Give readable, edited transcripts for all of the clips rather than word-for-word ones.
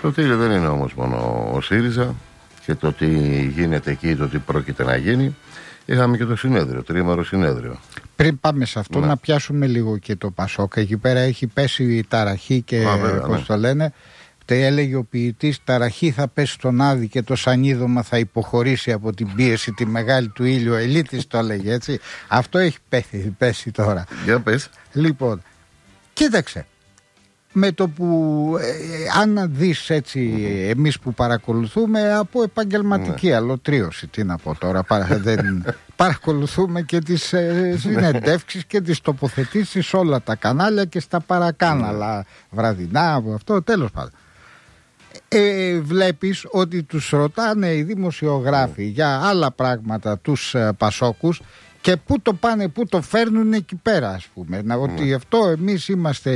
Σωτήρη, δεν είναι όμως μόνο ο ΣΥΡΙΖΑ και το τι γίνεται εκεί, το τι πρόκειται να γίνει. Είχαμε και το συνέδριο, τριήμερο συνέδριο. Πριν πάμε σε αυτό, να πιάσουμε λίγο και το Πασόκ. Εκεί πέρα έχει πέσει η ταραχή και πώς το λένε. Έλεγε ο ποιητής, ταραχή θα πέσει στον Άδη και το σανίδωμα θα υποχωρήσει από την πίεση τη μεγάλη του ήλιου. Ελίτης το έλεγε, έτσι. Αυτό έχει πέσει τώρα. Για πες. Λοιπόν, κοίταξε. Με το που αν δεις έτσι εμείς που παρακολουθούμε από επαγγελματική αλωτρίωση, τι να πω τώρα, παρακολουθούμε και τις συνεντεύξεις και τις τοποθετήσεις σε όλα τα κανάλια και στα παρακάναλα βραδινά από αυτό, τέλος πάντων. Βλέπεις ότι τους ρωτάνε οι δημοσιογράφοι για άλλα πράγματα τους Πασόκους και πού το πάνε, πού το φέρνουν εκεί πέρα, ας πούμε. Ότι αυτό εμείς είμαστε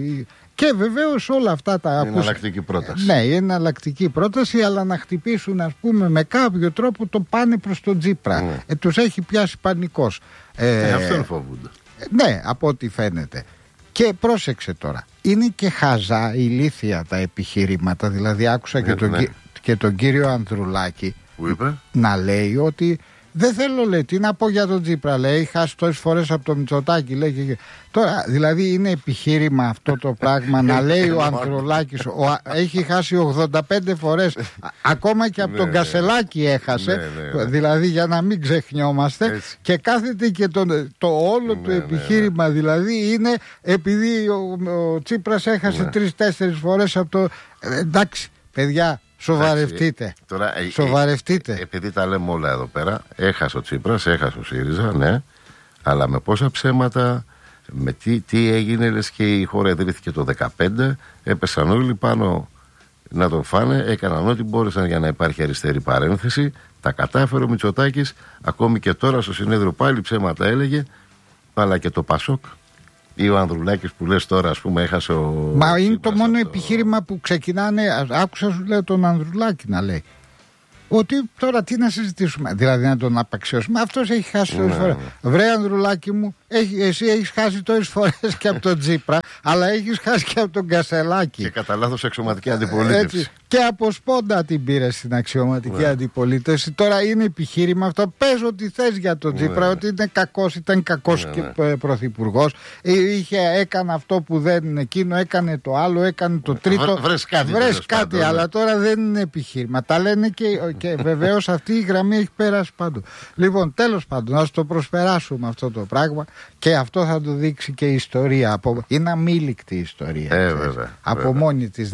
και βεβαίως όλα αυτά τα... Είναι εναλλακτική πρόταση. Ναι, είναι εναλλακτική πρόταση, αλλά να χτυπήσουν, ας πούμε, με κάποιο τρόπο το πάνε προς τον Τσίπρα. Τους έχει πιάσει πανικός. Αυτόν φοβούνται. Ναι, από ό,τι φαίνεται. Και πρόσεξε τώρα, είναι και χαζά ηλίθια τα επιχειρήματα. Δηλαδή άκουσα και τον κύριο Ανδρουλάκη που είπε να λέει ότι δεν θέλω, λέει, τι να πω για τον Τσίπρα, λέει, έχει χάσει τόσες φορές από το Μητσοτάκη, λέει. Τώρα, δηλαδή είναι επιχείρημα αυτό το πράγμα να λέει ο Ανδρουλάκης έχει χάσει 85 φορές, ακόμα και από τον Κασελάκη έχασε, δηλαδή για να μην ξεχνιόμαστε, και κάθεται και το όλο του επιχείρημα δηλαδή είναι επειδή ο Τσίπρας έχασε 3-4 φορές από το... Εντάξει, παιδιά, σοβαρευτείτε. Τώρα, σοβαρευτείτε. Επειδή τα λέμε όλα εδώ πέρα, έχασε ο Τσίπρας, έχασε ο ΣΥΡΙΖΑ, ναι, αλλά με πόσα ψέματα, με τι έγινε, λες και η χώρα ιδρύθηκε το 2015, έπεσαν όλοι πάνω να τον φάνε, έκαναν ό,τι μπόρεσαν για να υπάρχει αριστερή παρένθεση, τα κατάφερε ο Μητσοτάκης, ακόμη και τώρα στο συνέδριο πάλι ψέματα έλεγε, αλλά και το Πασόκ. Ή ο Ανδρουλάκης που λες τώρα, ας πούμε, έχασε ο... Μα είναι το μόνο επιχείρημα που ξεκινάνε. Άκουσα, σου λέω, τον Ανδρουλάκη να λέει ότι τώρα τι να συζητήσουμε, δηλαδή να τον απαξιώσουμε. Αυτός έχει χάσει τόσες φορές. Βρε Ανδρουλάκη μου, εσύ έχεις χάσει τόσες φορές και από τον Τσίπρα, αλλά έχεις χάσει και από τον Κασελάκη. Και κατά λάθος αξιωματική αντιπολίτευση. Έτσι. Και από σπόντα την πήρε στην αξιωματική αντιπολίτευση. Τώρα είναι επιχείρημα αυτό. Πες ό,τι θες για τον Τσίπρα, ότι είναι κακός, ήταν κακός και πρωθυπουργός. Έκανε αυτό που δεν είναι εκείνο, έκανε το άλλο, έκανε το τρίτο. Βρες κάτι, αλλά τώρα δεν είναι επιχείρημα. Τα λένε και βεβαίως αυτή η γραμμή έχει πέρασει παντού. Λοιπόν, τέλος πάντων, να το προσπεράσουμε αυτό το πράγμα και αυτό θα το δείξει και η ιστορία. Είναι αμήλικτη η ιστορία. Βέβαια. Από μόνη της.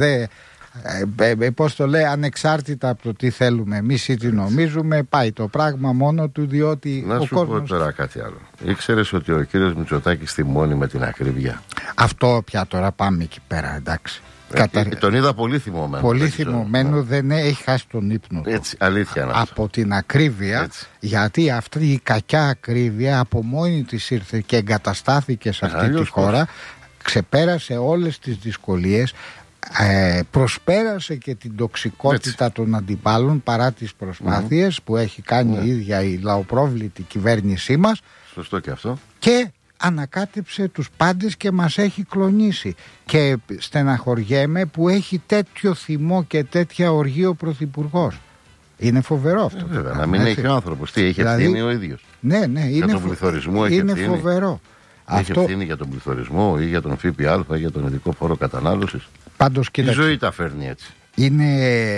Πώς το λέει, ανεξάρτητα από το τι θέλουμε εμείς ή τι νομίζουμε, πάει το πράγμα μόνο του, διότι να ο σου κόσμος... πω τώρα κάτι άλλο. Ήξερες ότι ο κύριος Μητσοτάκης θυμώνει με την ακρίβεια? Αυτό πια τώρα πάμε εκεί πέρα, εντάξει. Τον είδα πολύ θυμωμένο. Πολύ θυμωμένο, δεν έχει χάσει τον ύπνο του. Έτσι, αλήθεια είναι αυτό. Από την ακρίβεια, γιατί αυτή η κακιά ακρίβεια από μόνη της ήρθε και εγκαταστάθηκε σε αυτή τη χώρα, ξεπέρασε όλες τις δυσκολίες, προσπέρασε και την τοξικότητα των αντιπάλων παρά τις προσπάθειες που έχει κάνει η ίδια η λαοπρόβλητη κυβέρνησή μας. Σωστό και αυτό. Και ανακάτεψε τους πάντες και μας έχει κλονίσει. Και στεναχωριέμαι που έχει τέτοιο θυμό και τέτοια οργή ο Πρωθυπουργός. Είναι φοβερό αυτό. Βέβαια, να μην έχει ο άνθρωπος. Τι, είχε ευθύνη ο ίδιος? Ναι, για τον πληθωρισμό είναι φοβερό. Έχει ευθύνη για τον πληθωρισμό ή για τον ΦΠΑ ή για τον ειδικό φόρο κατανάλωσης? Πάντως, κοίταξε, η ζωή τα φέρνει έτσι. Είναι,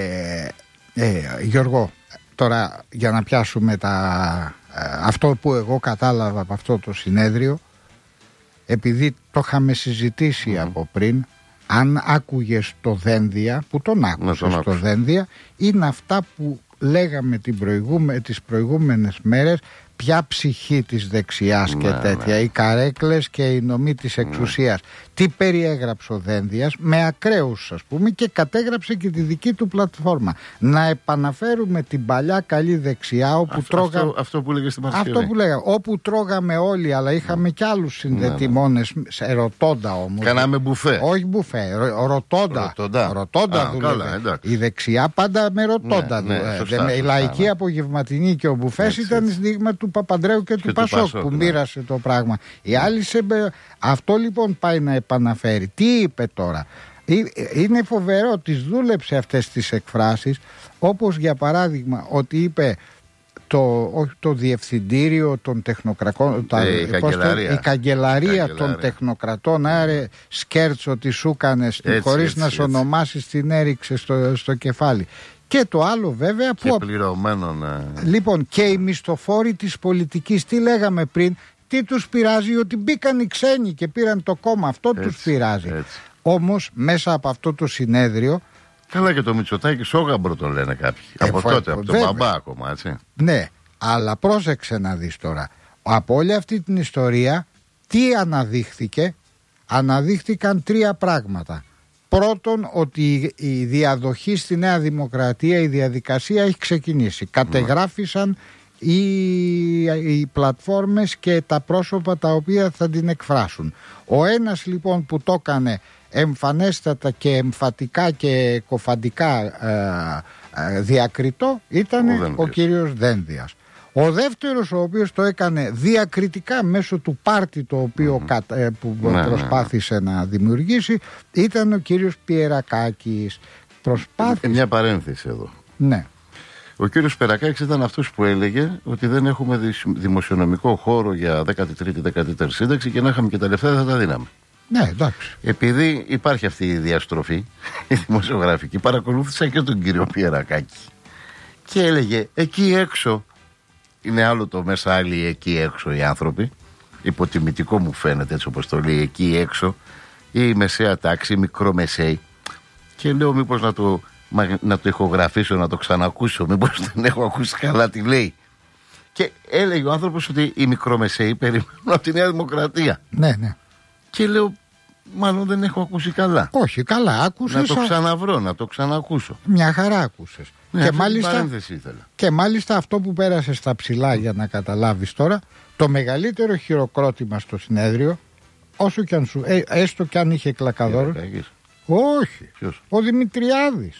Γιώργο, τώρα για να πιάσουμε αυτό που εγώ κατάλαβα από αυτό το συνέδριο, επειδή το είχαμε συζητήσει από πριν, αν άκουγες το Δένδια, που τον άκουσες το Δένδια, είναι αυτά που λέγαμε τις προηγούμενες μέρες, ποια ψυχή της δεξιάς και τέτοια, οι καρέκλες και οι νομοί της εξουσίας. Τι περιέγραψε ο Δένδιας με ακραίους, ας πούμε, και κατέγραψε και τη δική του πλατφόρμα. Να επαναφέρουμε την παλιά καλή δεξιά όπου τρώγαμε. Αυτό που λέγε στην Παρασκευή. Αυτό που λέγαμε. Όπου τρώγαμε όλοι, αλλά είχαμε κι άλλους συνδετημόνες, ρωτώντα όμως. Κάναμε μπουφέ. Όχι μπουφέ, ρωτώντα. Η δεξιά πάντα με ρωτώντα. Η λαϊκή απογευματινή και ο μπουφές ήταν σνίγμα του Παπανδρέου και του Πασόκ που μοίρασε το πράγμα. Οι άλλοι αυτό λοιπόν πάει να επαναφέρει. Τι είπε τώρα? Είναι φοβερό, τις δούλεψε αυτές τις εκφράσεις, όπως για παράδειγμα ότι είπε το διευθυντήριο των τεχνοκρατών, η καγκελαρία των τεχνοκρατών, άρε σκέρτσο τι σου κάνες, χωρίς να σου ονομάσεις, την έριξε στο κεφάλι. Και το άλλο βέβαια και πληρωμένο Λοιπόν, και οι μισθοφόροι της πολιτικής, τι λέγαμε πριν, τι τους πειράζει, ότι μπήκαν οι ξένοι και πήραν το κόμμα, αυτό τους πειράζει. Όμως μέσα από αυτό το συνέδριο. Καλά, και το Μητσοτάκη σόγαμπρο το λένε κάποιοι. Από τότε, από τον μπαμπά ακόμα, έτσι. Ναι, αλλά πρόσεξε να δεις τώρα. Από όλη αυτή την ιστορία, τι αναδείχθηκε? Αναδείχθηκαν 3 πράγματα. Πρώτον, ότι η διαδοχή στη Νέα Δημοκρατία, η διαδικασία έχει ξεκινήσει. Κατεγράφησαν οι πλατφόρμες και τα πρόσωπα τα οποία θα την εκφράσουν. Ο ένας λοιπόν που το έκανε εμφανέστατα και εμφατικά και κοφαντικά διακριτό ήταν ο κύριος Δένδιας. Ο δεύτερος, ο οποίος το έκανε διακριτικά μέσω του πάρτι το οποίο που προσπάθησε να δημιουργήσει, ήταν ο κύριος Πιερακάκης. Μια παρένθεση εδώ. Ναι. Ο κύριος Πιερακάκης ήταν αυτός που έλεγε ότι δεν έχουμε δημοσιονομικό χώρο για 13η-14η σύνταξη και να είχαμε και τα λεφτά θα τα δίναμε. Ναι, εντάξει. Επειδή υπάρχει αυτή η διαστροφή, η δημοσιογραφική, παρακολούθησα και τον κύριο Πιερακάκη και έλεγε εκεί έξω. Είναι άλλο το μέσα, άλλοι εκεί έξω οι άνθρωποι. Υποτιμητικό μου φαίνεται, έτσι όπως το λέει, εκεί έξω. Η μεσαία τάξη, η μικρομεσαίη. Και λέω μήπως να το ηχογραφήσω, να το ξανακούσω. Μήπως δεν έχω ακούσει καλά τι λέει. Και έλεγε ο άνθρωπος ότι οι μικρομεσαίοι περιμένουν από τη Νέα Δημοκρατία. Ναι, ναι. Και λέω, μάλλον δεν έχω ακούσει καλά. Όχι, καλά, άκουσες. Να το ξαναβρω, να το ξανακούσω. Μια χαρά άκουσες. Ναι, και μάλιστα αυτό που πέρασε στα ψηλά, για να καταλάβεις τώρα, το μεγαλύτερο χειροκρότημα στο συνέδριο, όσο κι αν έστω κι αν είχε κλακαδόρο. Όχι. Ποιος? Ο Δημητριάδης.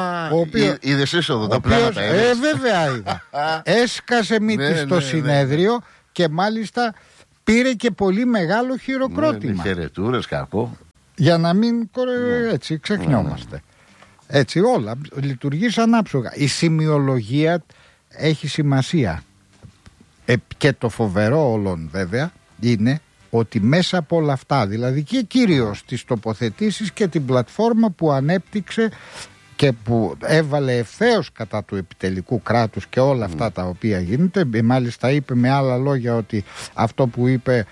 Είδες είσοδο τα πλάματα. Βέβαια είδα. Έσκασε μύτη στο συνέδριο και μάλιστα πήρε και πολύ μεγάλο χειροκρότημα. Χαιρετούρες, κακό. Για να μην έτσι ξεχνιόμαστε. Έτσι όλα λειτουργήσαν άψογα. Η σημειολογία έχει σημασία. Και το φοβερό όλων βέβαια είναι ότι μέσα από όλα αυτά, δηλαδή και κυρίως τις τοποθετήσεις και την πλατφόρμα που ανέπτυξε και που έβαλε ευθέως κατά του επιτελικού κράτους και όλα αυτά τα οποία γίνεται, μάλιστα είπε με άλλα λόγια ότι αυτό που είπε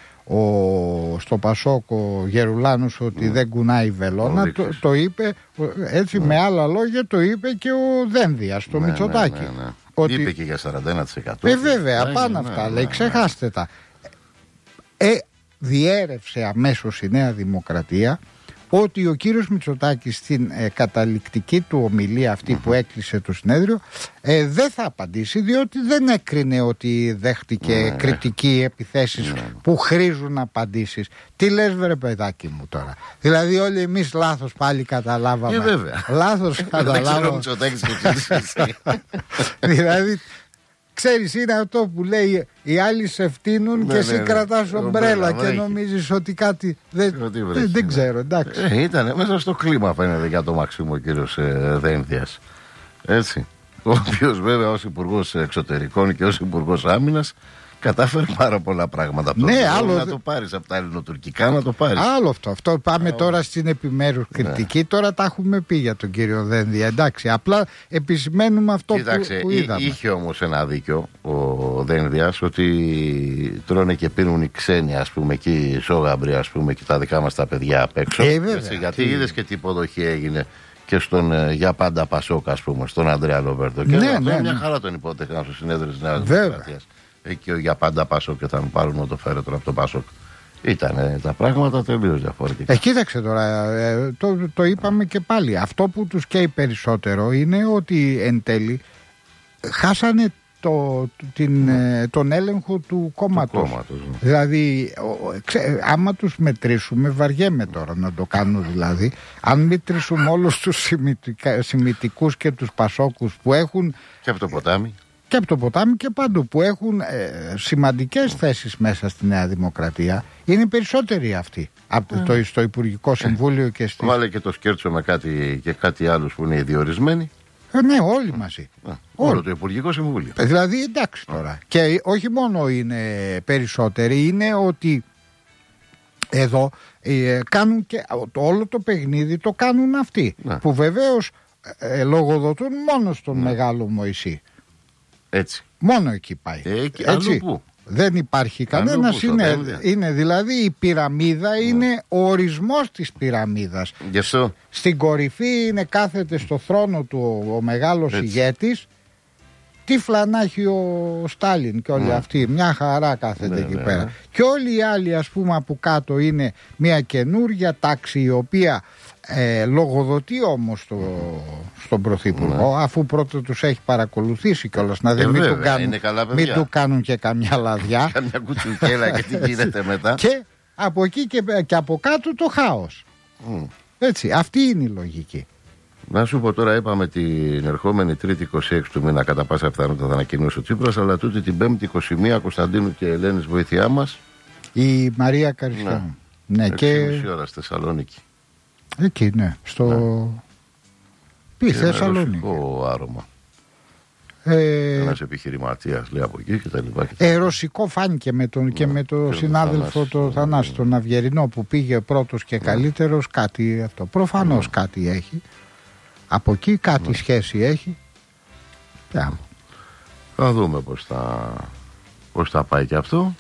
στο Πασόκ ο Γερουλάνος ότι δεν κουνάει βελόνα, το είπε έτσι με άλλα λόγια, το είπε και ο Δένδιας στο Μητσοτάκη. Ότι... είπε και για 41%. Βέβαια, πάνω αυτά λέει, ξεχάστε τα. Διέρευσε αμέσως η Νέα Δημοκρατία ότι ο κύριος Μητσοτάκης στην καταληκτική του ομιλία αυτή που έκλεισε το συνέδριο δεν θα απαντήσει, διότι δεν έκρινε ότι δέχτηκε κριτική επιθέσεις που χρήζουν απαντήσεις. Τι λες βρε παιδάκι μου τώρα? Δηλαδή όλοι εμείς λάθος πάλι καταλάβαμε. Βέβαια. Λάθος καταλάβαμε. Δηλαδή ξέρεις, είναι αυτό που λέει οι άλλοι σε φτύνουν και εσύ κρατάς ομπρέλα και νομίζεις ότι κάτι δεν ξέρω, εντάξει. Ήταν μέσα στο κλίμα φαίνεται για το Μαξίμο ο κύριος Δένδιας. Έτσι. Ο οποίος βέβαια ως Υπουργός Εξωτερικών και ως Υπουργός Άμυνας κατάφερε πάρα πολλά πράγματα. Να το πάρεις από τα ελληνοτουρκικά, να το πάρεις. Άλλο αυτό. Πάμε τώρα στην επιμέρους κριτική. Τώρα τα έχουμε πει για τον κύριο Δένδια. Εντάξει, απλά επισημαίνουμε αυτό που είδαμε. Είχε όμως ένα δίκιο ο Δένδιας ότι τρώνε και πίνουν οι ξένοι, ας πούμε, εκεί σόγαμπροι, ας πούμε, και τα δικά μας τα παιδιά απ' έξω. Γιατί είδες και τι υποδοχή έγινε και στον για πάντα Πασόκ, ας πούμε, στον Αντρέα Λοβέρντο. Και μια χαρά τον υπότεχαν στο συνέδριο της Νέας Δημοκρατίας. Εκεί για πάντα Πασόκ και θα μου πάρουν το φέρετρο από το Πασόκ. Ήταν τα πράγματα τελείως διαφορετικά. Κοίταξε τώρα, το είπαμε και πάλι. Αυτό που τους καίει περισσότερο είναι ότι εν τέλει χάσανε τον έλεγχο του κόμματος. Δηλαδή, άμα τους μετρήσουμε, βαριέμαι τώρα να το κάνω δηλαδή. Αν μετρήσουμε όλους τους σημιτικούς και τους Πασόκους που έχουν. Και από το ποτάμι. και από το ποτάμι και παντού που έχουν σημαντικές θέσεις μέσα στη Νέα Δημοκρατία. Είναι περισσότεροι αυτοί από στο Υπουργικό Συμβούλιο και στις... Βάλε και το Σκέρτσο με κάτι άλλους που είναι διορισμένοι. Ναι, όλοι μαζί. Όλο το Υπουργικό Συμβούλιο. Δηλαδή εντάξει τώρα. Και όχι μόνο είναι περισσότεροι, είναι ότι εδώ κάνουν και όλο το παιχνίδι το κάνουν αυτοί. Ναι. Που βεβαίως λογοδοτούν μόνο στον Μεγάλο Μωυσή. Έτσι. Μόνο εκεί πάει. Έτσι. Πού? Δεν υπάρχει κανένας. Είναι δηλαδή η πυραμίδα είναι ο ορισμός της πυραμίδας. Γι' αυτό. Στην κορυφή κάθεται στο θρόνο του ο μεγάλος ηγέτης. Τι φλανάχει ο Στάλιν και όλοι αυτοί. Μια χαρά κάθεται εκεί πέρα. Και όλοι οι άλλοι ας πούμε από κάτω είναι μια καινούρια τάξη η οποία λογοδοτεί όμως στον Πρωθυπουργό, αφού πρώτα τους έχει παρακολουθήσει κιόλας να δει μην του κάνουν και καμιά λαδιά. Καμιά κουτσουκέλα και τι γίνεται μετά. Και από εκεί και από κάτω το χάος. Έτσι, αυτή είναι η λογική. Να σου πω τώρα, είπαμε την ερχόμενη Τρίτη 26 του μήνα κατά πάσα πιθανότητα θα ανακοινώσει ο Τσίπρας, αλλά τούτη την Πέμπτη 21 Κωνσταντίνου και Ελένης βοήθειά μας. Η Μαρία Καριστιανού. Ναι, και 6,5 ώρα στη Θεσσαλονίκη. Εκεί, ναι. Τι Θεσσαλονίκη. Ρωσικό άρωμα. Ένας επιχειρηματίας λέει από εκεί κτλ. Ρωσικό φάνηκε με τον συνάδελφο τον Θανάση, τον Αυγερινό που πήγε πρώτος και καλύτερος. Κάτι αυτό. Προφανώς κάτι έχει. Από εκεί κάτι σχέση έχει. Θα δούμε πώς θα πάει και αυτό.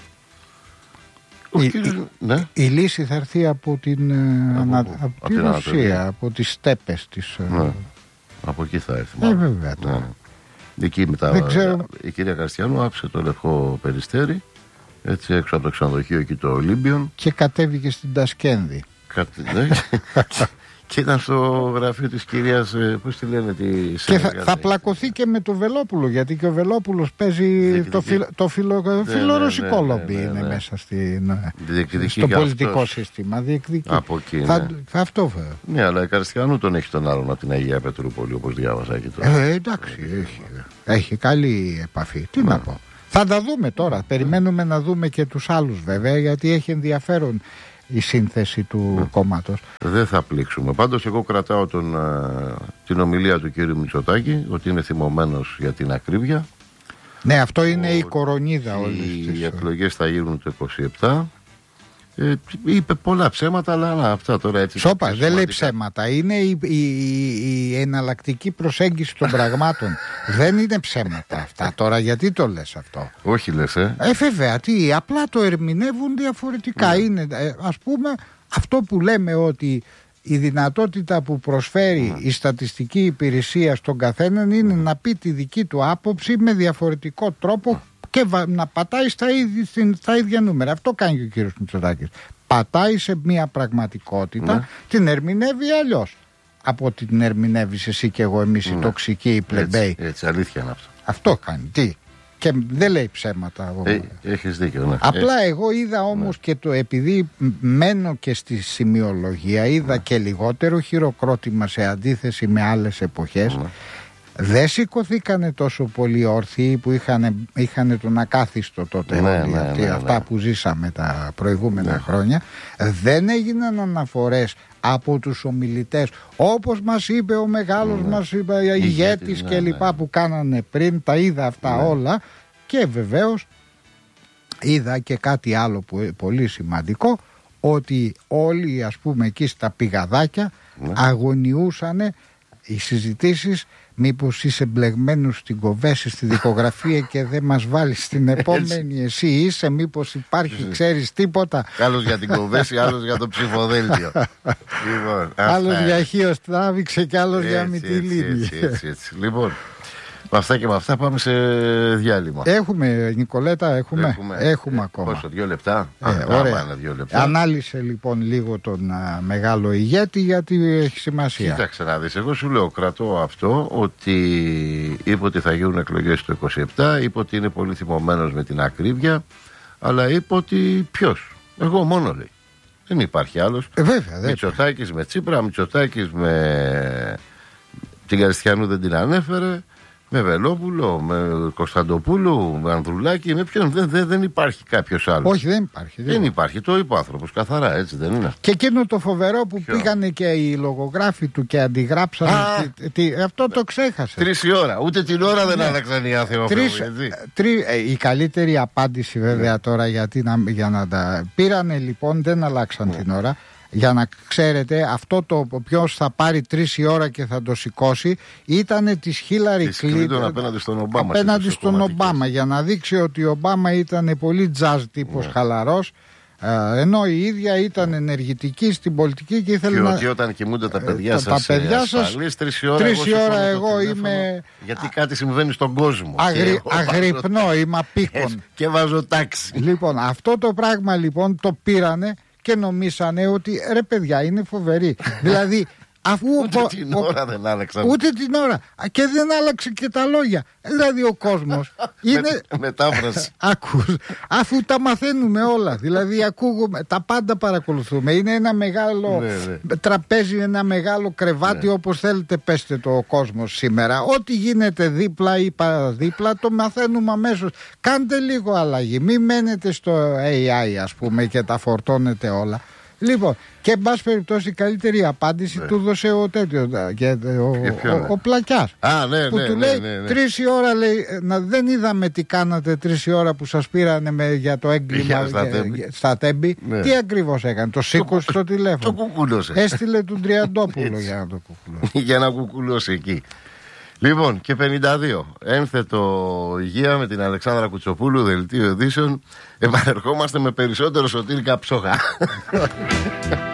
Η λύση θα έρθει από την Ρωσία, από τις στέπες της. Από εκεί θα έρθει. Βέβαια. Εκεί μετά η κυρία Καριστιανού άφησε το Λευκό Περιστέρι, έτσι έξω από το ξενοδοχείο εκεί το Ολύμπιον. Και κατέβηκε στην Τασκένδη. Και ήταν στο γραφείο της κυρίας, πώς τη λένε, και θα πλακωθεί και με το Βελόπουλο, γιατί και ο Βελόπουλος παίζει το φιλορωσικό λόμπι είναι μέσα στο πολιτικό σύστημα. Από εκεί, αυτό βέβαια. Ναι, αλλά η Καριστιανού τον έχει τον άλλον από την Αγία Πετρούπολη, όπως διάβασα εκεί τώρα. Εντάξει, έχει καλή επαφή. Τι να πω. Θα τα δούμε τώρα. Περιμένουμε να δούμε και τους άλλους βέβαια, γιατί έχει ενδιαφέρον η σύνθεση του κόμματος. Δεν θα πλήξουμε. Πάντως εγώ κρατάω την ομιλία του κύριου Μητσοτάκη, ότι είναι θυμωμένος για την ακρίβεια. Ναι, αυτό είναι η κορονίδα όλης. Οι εκλογές θα γίνουν το 27. Είπε πολλά ψέματα, αλλά αυτά τώρα έτσι. Σόπα, δεν λέει ψέματα. Είναι η εναλλακτική προσέγγιση των πραγμάτων. Δεν είναι ψέματα αυτά τώρα. Γιατί το λες αυτό? Όχι λες, βέβαια, απλά το ερμηνεύουν διαφορετικά. Είναι, ας πούμε, αυτό που λέμε ότι η δυνατότητα που προσφέρει η στατιστική υπηρεσία στον καθέναν είναι να πει τη δική του άποψη με διαφορετικό τρόπο και να πατάει στα ίδια νούμερα. Αυτό κάνει και ο κύριος Μητσοτάκης. Πατάει σε μια πραγματικότητα, την ερμηνεύει αλλιώς από ότι την ερμηνεύεις εσύ και εγώ, εμείς οι τοξικοί, οι πλεμπέοι. Έτσι, αλήθεια είναι αυτό. Αυτό κάνει. Τι? Και δεν λέει ψέματα. Έχεις δίκιο, ναι. Απλά εγώ είδα όμως και επειδή μένω και στη σημειολογία, είδα και λιγότερο χειροκρότημα σε αντίθεση με άλλες εποχές. Δεν σηκωθήκανε τόσο πολύ όρθιοι που είχαν τον ακάθιστο τότε αυτά που ζήσαμε τα προηγούμενα χρόνια. Δεν έγιναν αναφορές από τους ομιλητές όπως μας είπε ο μεγάλος μας ηγέτης και λοιπά που κάνανε πριν. Τα είδα αυτά όλα και βεβαίως είδα και κάτι άλλο που πολύ σημαντικό, ότι όλοι ας πούμε εκεί στα πηγαδάκια αγωνιούσανε οι συζητήσεις. Μήπως είσαι μπλεγμένος στην Κοβέση στη δικογραφία και δεν μας βάλεις στην επόμενη? Εσύ είσαι, μήπως υπάρχει, ξέρεις τίποτα? Άλλος για την Κοβέση, άλλος για το ψηφοδέλτιο. Άλλος για Χίο Στράβηξε και άλλος για Μυτιλίνη. Έτσι. Λοιπόν, με αυτά και με αυτά πάμε σε διάλειμμα. Έχουμε, Νικολέτα, έχουμε ακόμα. Πόσο, 2 λεπτά? Ωραία. Ανάλυσε λοιπόν λίγο τον μεγάλο ηγέτη, γιατί έχει σημασία. Κοίταξε να δεις, εγώ σου λέω, κρατώ αυτό, ότι είπε ότι θα γίνουν εκλογές το 27, είπε ότι είναι πολύ θυμωμένος με την ακρίβεια, αλλά είπε ότι ποιος? Εγώ μόνο, λέει. Δεν υπάρχει άλλος. Βέβαια, Μητσοτάκης με Τσίπρα, Μητσοτάκης με την Καριστιανού δεν την ανέφερε. Με Βελόπουλο, με Κωνσταντοπούλου, με Ανδρουλάκη, με ποιον. Δεν υπάρχει κάποιος άλλος. Όχι, δεν υπάρχει. Δεν υπάρχει. Το είπε ο άνθρωπος καθαρά, έτσι δεν είναι? Και εκείνο το φοβερό που πήγανε και οι λογογράφοι του και αντιγράψανε. Αυτό το ξέχασε. 3 η ώρα. Ούτε την ώρα δεν άλλαξαν οι άθεοφιλοι. Η καλύτερη απάντηση βέβαια τώρα για να τα πήρανε λοιπόν, δεν αλλάξαν την ώρα. Για να ξέρετε, αυτό το ποιος θα πάρει 3 η ώρα και θα το σηκώσει ήταν της Χίλαρη Κλίντον απέναντι στον Ομπάμα. Απέναντι στον Ομπάμα, για να δείξει ότι ο Ομπάμα ήταν πολύ τζαζ τύπος, χαλαρός, ενώ η ίδια ήταν ενεργητική στην πολιτική και ήθελε ότι όταν κοιμούνται τα παιδιά σας ασφαλείς, 3 η ώρα εγώ είμαι... Γιατί κάτι συμβαίνει στον κόσμο. Αγρυπνώ, είμαι απίκον. Και βάζω τάξη. Λοιπόν, αυτό το πράγμα λοιπόν το πήρανε και νομίσανε ότι ρε παιδιά είναι φοβερή. Δηλαδή αφού ούτε την ώρα δεν άλλαξαν. Ούτε την ώρα. Και δεν άλλαξε και τα λόγια. Δηλαδή ο κόσμος είναι... Μετάφραση. Αφού τα μαθαίνουμε όλα. Δηλαδή ακούγουμε, τα πάντα παρακολουθούμε. Είναι ένα μεγάλο τραπέζι, ένα μεγάλο κρεβάτι, όπως θέλετε πέστε το ο κόσμος σήμερα. Ό,τι γίνεται δίπλα ή παραδίπλα το μαθαίνουμε αμέσως. Κάντε λίγο αλλαγή. Μην μένετε στο AI ας πούμε και τα φορτώνετε όλα. Λοιπόν, και εν πάση περιπτώσει η καλύτερη απάντηση του δώσε ο τέτοιο ο Πλακιάς. Που του λέει 3 η ώρα, λέει, δεν είδαμε τι κάνατε 3 η ώρα που σας πήρανε για το έγκλημα στα Τέμπη. Τι ακριβώς έκανε? Το σήκωσε στο τηλέφωνο. Το κουκούλωσε. Έστειλε τον Τριαντόπουλο για να το κουκουλώσει. Για να κουκουλώσει εκεί. Λοιπόν, και 52. Ένθετο υγεία με την Αλεξάνδρα Κουτσοπούλου, δελτίο ειδήσεων. Επανερχόμαστε με περισσότερο Σωτήρη Καψόγα.